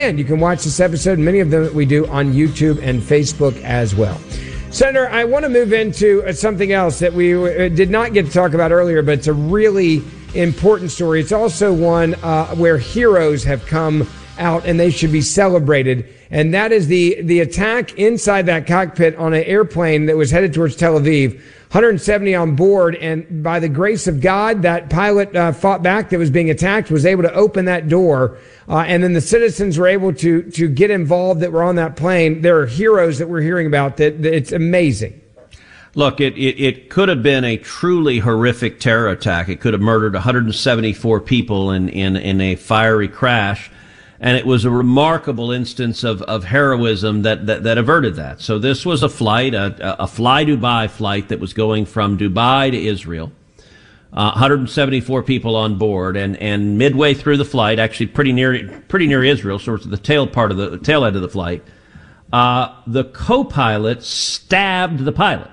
And you can watch this episode, many of them that we do on YouTube and Facebook as well. Senator, I want to move into something else that we did not get to talk about earlier, but it's a really important story. It's also one where heroes have come out and they should be celebrated. And that is the attack inside that cockpit on an airplane that was headed towards Tel Aviv. 170 on board, and by the grace of God, that pilot fought back that was being attacked, was able to open that door, and then the citizens were able to get involved that were on that plane. There are heroes that we're hearing about that it's amazing. Look, it could have been a truly horrific terror attack. It could have murdered 174 people in a fiery crash. And it was a remarkable instance of heroism that averted that. So this was a flight, a Fly Dubai flight that was going from Dubai to Israel. 174 people on board, and midway through the flight, actually pretty near Israel, sort of the tail end of the flight, the co-pilot stabbed the pilot.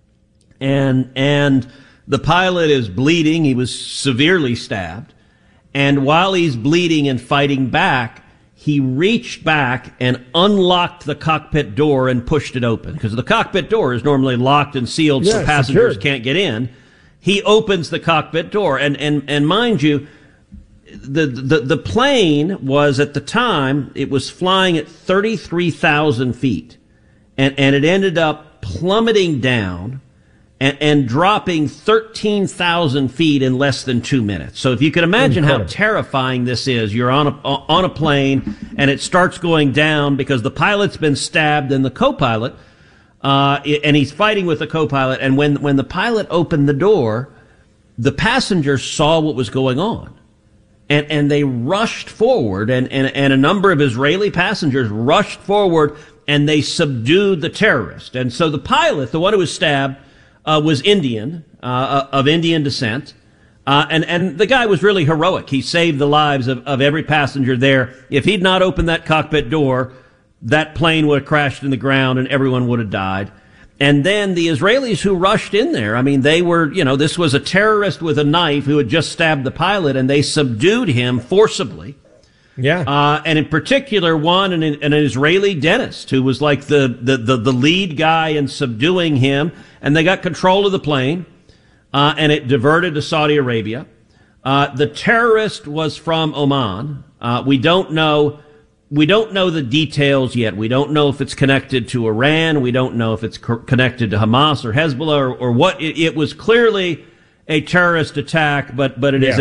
And the pilot is bleeding. He was severely stabbed. And while he's bleeding and fighting back, he reached back and unlocked the cockpit door and pushed it open. Because the cockpit door is normally locked and sealed so passengers can't get in. He opens the cockpit door. And mind you, the plane was, at the time, it was flying at 33,000 feet. And it ended up plummeting down and dropping 13,000 feet in less than 2 minutes. So if you can imagine how terrifying this is, you're on a plane and it starts going down because the pilot's been stabbed and the co-pilot, and he's fighting with the co-pilot. And when the pilot opened the door, the passengers saw what was going on. And they rushed forward, and a number of Israeli passengers rushed forward, and they subdued the terrorist. And so the pilot, the one who was stabbed, was Indian, of Indian descent. And the guy was really heroic. He saved the lives of every passenger there. If he'd not opened that cockpit door, that plane would have crashed in the ground and everyone would have died. And then the Israelis who rushed in there, I mean, they were, this was a terrorist with a knife who had just stabbed the pilot, and they subdued him forcibly. Yeah. And in particular, an Israeli dentist who was like the lead guy in subduing him, and they got control of the plane, and it diverted to Saudi Arabia. The terrorist was from Oman. We don't know the details yet. We don't know if it's connected to Iran. We don't know if it's connected to Hamas or Hezbollah or what. It was clearly a terrorist attack, but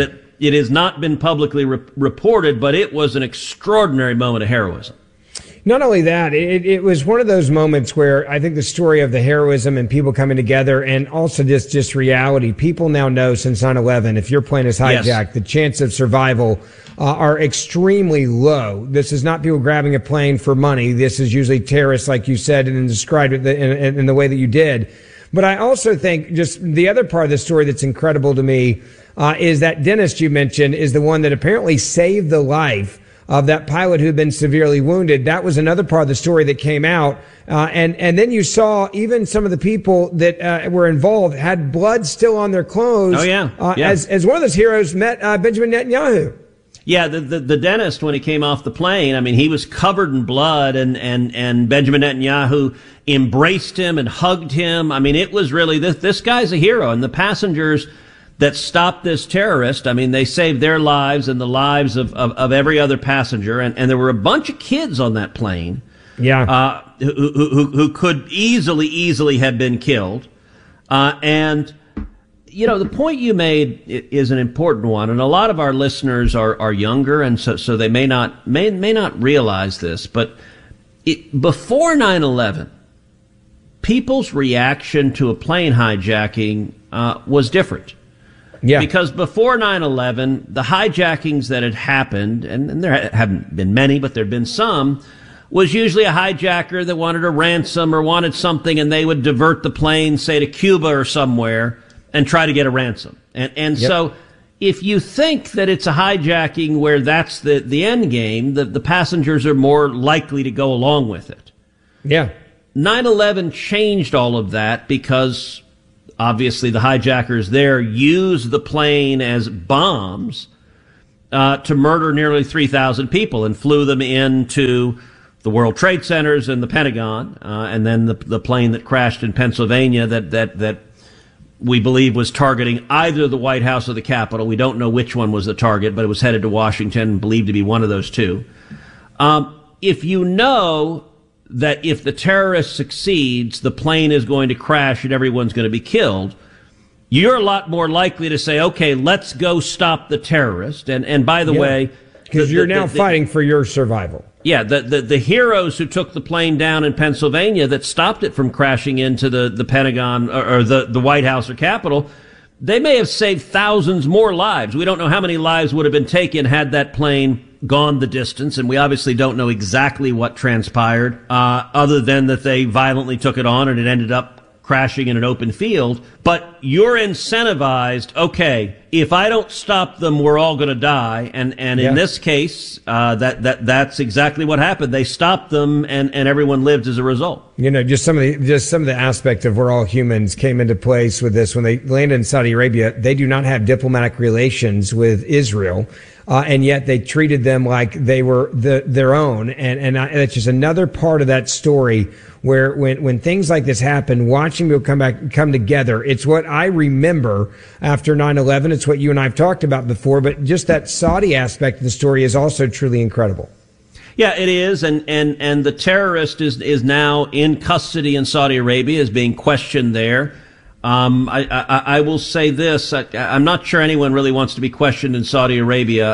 it has not been publicly reported, but it was an extraordinary moment of heroism. Not only that, it was one of those moments where I think the story of the heroism and people coming together, and also just reality. People now know since 9/11, if your plane is hijacked, the chance of survival are extremely low. This is not people grabbing a plane for money. This is usually terrorists, like you said, and described it in the way that you did. But I also think just the other part of the story that's incredible to me is that dentist you mentioned is the one that apparently saved the life of that pilot who had been severely wounded. That was another part of the story that came out. And then you saw even some of the people that were involved had blood still on their clothes. Oh, yeah. As one of those heroes met Benjamin Netanyahu. Yeah, the dentist, when he came off the plane, I mean, he was covered in blood, and Benjamin Netanyahu embraced him and hugged him. I mean, it was really, this guy's a hero. And the passengers that stopped this terrorist, I mean, they saved their lives and the lives of every other passenger. And there were a bunch of kids on that plane. Yeah. Who could easily have been killed. And the point you made is an important one. And a lot of our listeners are younger, and so they may not realize this. But before 9/11, people's reaction to a plane hijacking was different. Yeah. Because before 9/11, the hijackings that had happened, and there haven't been many, but there have been some, was usually a hijacker that wanted a ransom or wanted something, and they would divert the plane, say, to Cuba or somewhere, and try to get a ransom. And so if you think that it's a hijacking where that's the end game, the passengers are more likely to go along with it. Yeah. 9/11 changed all of that because obviously the hijackers there used the plane as bombs, to murder nearly 3,000 people and flew them into the World Trade Centers and the Pentagon, and then the plane that crashed in Pennsylvania that we believe was targeting either the White House or the Capitol. We don't know which one was the target, but it was headed to Washington, believed to be one of those two. If you know that if the terrorist succeeds, the plane is going to crash and everyone's going to be killed, you're a lot more likely to say, okay, let's go stop the terrorist. And by the way, because you're now fighting for your survival. Yeah, the heroes who took the plane down in Pennsylvania that stopped it from crashing into the Pentagon or the White House or Capitol, they may have saved thousands more lives. We don't know how many lives would have been taken had that plane gone the distance, and we obviously don't know exactly what transpired, other than that they violently took it on and it ended up crashing in an open field. But you're incentivized, okay, if I don't stop them, we're all going to die. And in this case, that's exactly what happened. They stopped them and everyone lived as a result. You know, just some of the aspects of we're all humans came into place with this. When they landed in Saudi Arabia, they do not have diplomatic relations with Israel. And yet they treated them like they were their own. And it's just another part of that story where when things like this happen, watching people come together, it's what I remember after 9/11. It's what you and I have talked about before, but just that Saudi aspect of the story is also truly incredible. Yeah, it is. And the terrorist is now in custody in Saudi Arabia, is being questioned there. I will say this. I'm not sure anyone really wants to be questioned in Saudi Arabia.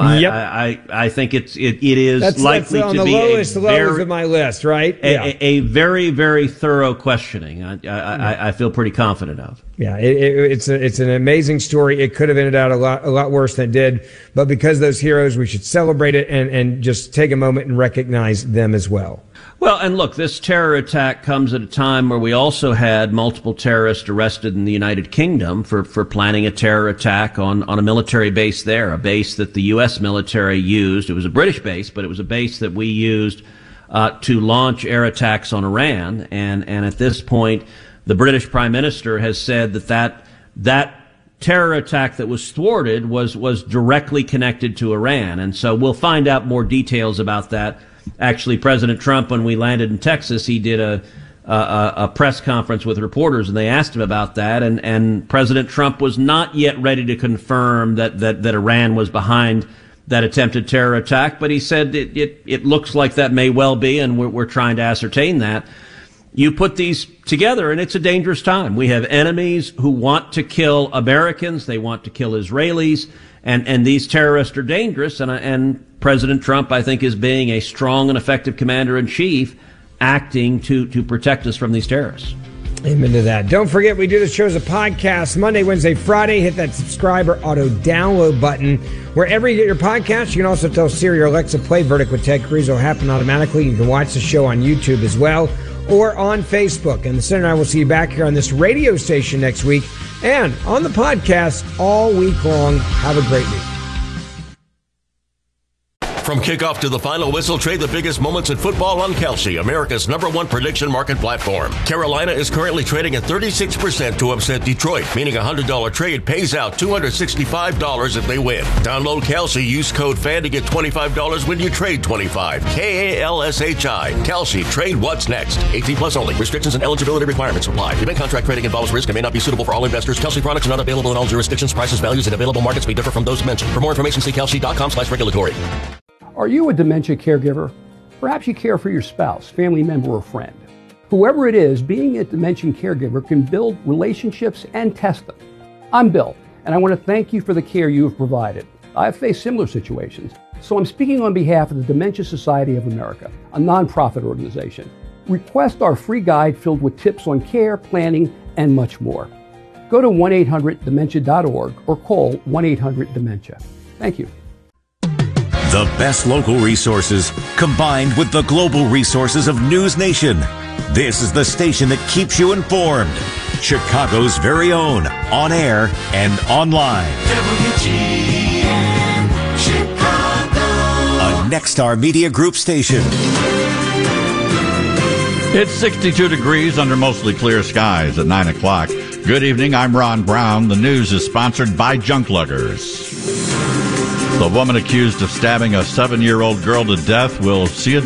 I think it is that's likely on to the be lowest of my list, right? A very, very thorough questioning. I feel pretty confident of. Yeah, it's an amazing story. It could have ended out a lot worse than it did, but because those heroes, we should celebrate it and just take a moment and recognize them as well. Well, and look, this terror attack comes at a time where we also had multiple terrorists arrested in the United Kingdom for planning a terror attack on a military base there, a base that the U.S. military used. It was a British base, but it was a base that we used to launch air attacks on Iran. And at this point, the British Prime Minister has said that terror attack that was thwarted was directly connected to Iran. And so we'll find out more details about that. Actually, President Trump, when we landed in Texas, he did a press conference with reporters, and they asked him about that. And President Trump was not yet ready to confirm that Iran was behind that attempted terror attack, but he said it looks like that may well be, and we're trying to ascertain that. You put these together, and it's a dangerous time. We have enemies who want to kill Americans. They want to kill Israelis. And these terrorists are dangerous. And President Trump, I think, is being a strong and effective commander-in-chief, acting to protect us from these terrorists. Amen to that. Don't forget, we do the show as a podcast Monday, Wednesday, Friday. Hit that subscribe or auto-download button. Wherever you get your podcast, you can also tell Siri or Alexa, play Verdict with Ted Cruz. It'll happen automatically. You can watch the show on YouTube as well, or on Facebook. And the Senator and I will see you back here on this radio station next week and on the podcast all week long. Have a great week. From kickoff to the final whistle, trade the biggest moments in football on Kalshi, America's #1 prediction market platform. Carolina is currently trading at 36% to upset Detroit, meaning a $100 trade pays out $265 if they win. Download Kalshi, use code FAN to get $25 when you trade $25. KALSHI. Kalshi, trade what's next. 18 plus only. Restrictions and eligibility requirements apply. Event contract trading involves risk and may not be suitable for all investors. Kalshi products are not available in all jurisdictions. Prices, values, and available markets may differ from those mentioned. For more information, see kalshi.com/regulatory. Are you a dementia caregiver? Perhaps you care for your spouse, family member, or friend. Whoever it is, being a dementia caregiver can build relationships and test them. I'm Bill, and I want to thank you for the care you have provided. I've faced similar situations, so I'm speaking on behalf of the Dementia Society of America, a nonprofit organization. Request our free guide filled with tips on care, planning, and much more. Go to 1-800-DEMENTIA.org or call 1-800-DEMENTIA. Thank you. The best local resources combined with the global resources of News Nation. This is the station that keeps you informed. Chicago's very own, on air and online. WGN Chicago. A Nexstar Media Group station. It's 62 degrees under mostly clear skies at 9 o'clock. Good evening, I'm Ron Brown. The news is sponsored by Junk Luggers. The woman accused of stabbing a 7-year-old girl to death will see a